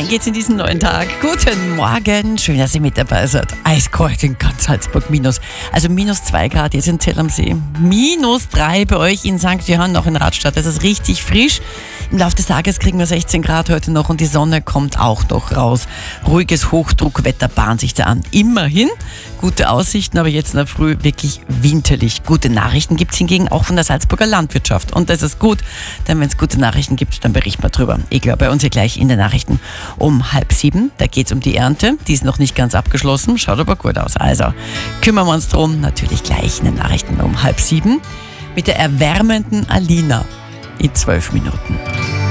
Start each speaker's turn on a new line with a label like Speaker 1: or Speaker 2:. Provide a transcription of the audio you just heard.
Speaker 1: Rein geht's in diesen neuen Tag. Guten Morgen, schön, dass ihr mit dabei seid. Eiskalt in ganz Salzburg minus. Also minus 2 Grad jetzt in Zell am See. Minus 3 bei euch in St. Johann, noch in Radstadt. Das ist richtig frisch. Im Laufe des Tages kriegen wir 16 Grad heute noch und die Sonne kommt auch noch raus. Ruhiges Hochdruckwetter bahnt sich da an. Immerhin gute Aussichten, aber jetzt in der Früh wirklich winterlich. Gute Nachrichten gibt's hingegen auch von der Salzburger Landwirtschaft. Und das ist gut, denn wenn es gute Nachrichten gibt, dann berichten wir drüber. Ich glaube, bei uns hier gleich in den Nachrichten um 6:30. Da geht's um die Ernte. Die ist noch nicht ganz abgeschlossen, schaut aber gut aus. Also kümmern wir uns drum, natürlich gleich in den Nachrichten um 6:30 mit der erwärmenden Alina in 12 Minuten.